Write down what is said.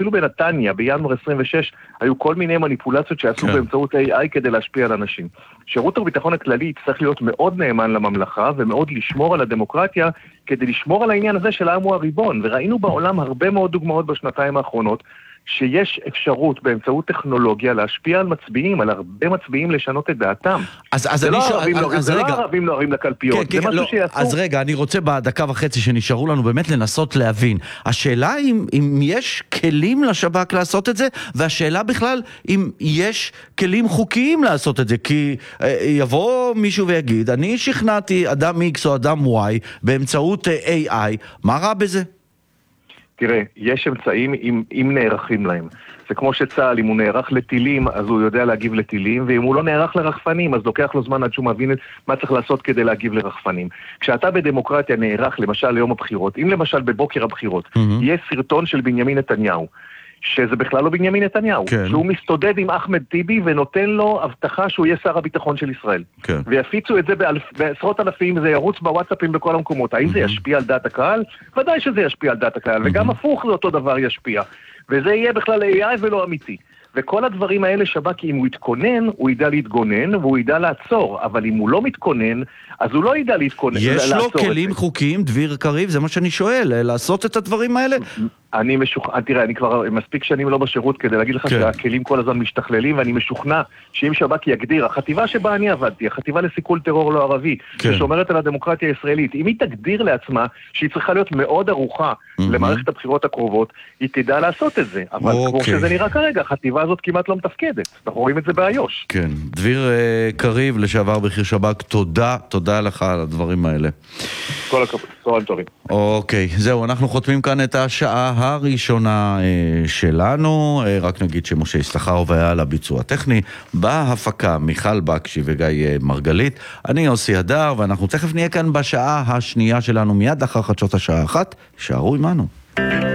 אפילו בנתניה, בינואר 26, היו כל מיני מניפולציות שעשו באמצעות AI כדי להשפיע על אנשים. שירות הביטחון הכללי צריך להיות מאוד נאמן לממלכה, ומאוד לשמור על הדמוקרטיה, כדי לשמור על העניין הזה של העם הוא הריבון. וראינו בעולם הרבה מאוד דוגמאות בשנתיים האחרונות, שיש אפשרות באמצעות טכנולוגיה להשפיע על מצביעים, על הרבה מצביעים לשנות את דעתם. זה לא ערבים לא ערבים לקלפיות, זה משהו שיעשו. אז רגע, אני רוצה בדקה וחצי שנשארו לנו באמת לנסות להבין. השאלה אם יש כלים לשב"כ לעשות את זה, והשאלה בכלל אם יש כלים חוקיים לעשות את זה, כי יבוא מישהו ויגיד, אני שכנעתי אדם X או אדם Y באמצעות AI, מה רע בזה? תראה, יש אמצעים אם נערכים להם. זה כמו שצה"ל, אם הוא נערך לטילים, אז הוא יודע להגיב לטילים, ואם הוא לא נערך לרחפנים, אז לוקח לו זמן עד שהוא מבין מה צריך לעשות כדי להגיב לרחפנים. כשאתה בדמוקרטיה נערך, למשל ליום הבחירות, אם למשל בבוקר הבחירות, יהיה סרטון של בנימין נתניהו, שזה בכלל לא בנימין נתניהו, שהוא מסתודד עם אחמד טיבי ונותן לו הבטחה שהוא יהיה שר הביטחון של ישראל. ויפיצו את זה בעשרות אלפים, זה ירוץ בוואטסאפים בכל המקומות. האם זה ישפיע על דעת הקהל? ודאי שזה ישפיע על דעת הקהל, וגם הפוך זה אותו דבר ישפיע. וזה יהיה בכלל AI ולא אמיתי. וכל הדברים האלה שב"כ, אם הוא יתכונן, הוא ידע להתגונן, והוא ידע לעצור. אבל אם הוא לא מתכונן, אז הוא לא ידע להתכונן. יש לו כלים חוקיים, דביר קריב, זה מה שאני שואל, לעשות את הדברים האלה? אני משוכנע, תראה, אני כבר מספיק שנים לא בשירות כדי להגיד לך שהכלים כל הזמן משתכללים, ואני משוכנע שאם שב"כ יגדיר, החטיבה שבה אני עבדתי, החטיבה לסיכול טרור לא ערבי, ששומרת על הדמוקרטיה הישראלית, אם היא תגדיר לעצמה שהיא צריכה להיות מאוד ערוכה למערכת הבחירות הקרובות, היא תדע לעשות את זה. אבל כמו שזה נראה כרגע, החטיבה הזאת כמעט לא מתפקדת. אנחנו רואים את זה באיו"ש. כן. דביר קריב, לשעבר בכיר שב"כ, תודה לך על הדברים האלה. כל הכבוד, צהריים טובים. אוקיי, זהו, אנחנו חותמים כאן את השעה הראשונה שלנו. רק נגיד שמשה יששכרוב היה על הביצוע הטכני, בהפקה מיכל בקשי וגיא מרגלית. אני יוסי הדר, ואנחנו תכף נהיה כאן בשעה השנייה שלנו, מיד אחר חדשות השעה 1. שערו עמנו.